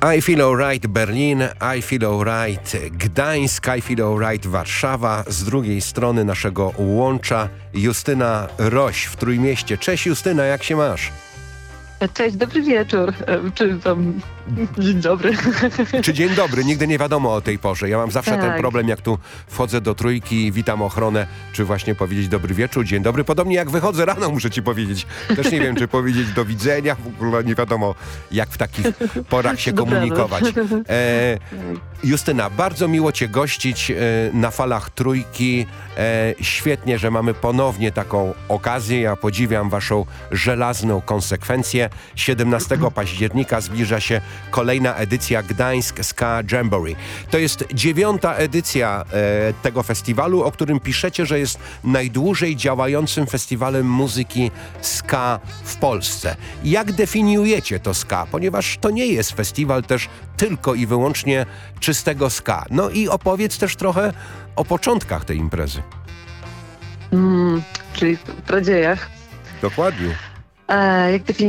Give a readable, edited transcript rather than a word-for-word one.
I Feel Alright Berlin, I Feel Alright Gdańsk, I Feel Alright Warszawa. Z drugiej strony naszego łącza Justyna Roś w Trójmieście. Cześć Justyna, jak się masz? Cześć, dobry wieczór. Czy tam dzień dobry. Czy dzień dobry? Nigdy nie wiadomo o tej porze. Ja mam zawsze ten Tak. problem, jak tu wchodzę do Trójki i witam ochronę, czy właśnie powiedzieć dobry wieczór, dzień dobry. Podobnie jak wychodzę rano, muszę ci powiedzieć. Też nie wiem, czy powiedzieć do widzenia. W ogóle nie wiadomo, jak w takich porach się komunikować. Justyna, bardzo miło cię gościć na falach Trójki. Świetnie, że mamy ponownie taką okazję. Ja podziwiam waszą żelazną konsekwencję. 17 października zbliża się kolejna edycja Gdańsk Ska Jamboree. To jest 9. edycja tego festiwalu, o którym piszecie, że jest najdłużej działającym festiwalem muzyki ska w Polsce. Jak definiujecie to ska? Ponieważ to nie jest festiwal też tylko i wyłącznie czystego ska. No i opowiedz też trochę o początkach tej imprezy. Czyli w pradziejach. Dokładnie. Jak definiuję